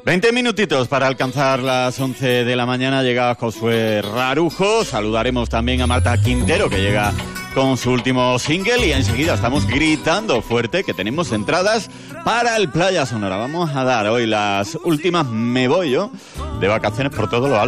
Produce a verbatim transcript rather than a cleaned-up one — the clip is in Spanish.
veinte minutitos para alcanzar las once de la mañana. Llega Josué Rarujo. Saludaremos también a Marta Quintero, que llega con su último single. Y enseguida estamos gritando fuerte que tenemos entradas para el Playa Sonora. Vamos a dar hoy las últimas me voy yo de vacaciones por todo lo alto.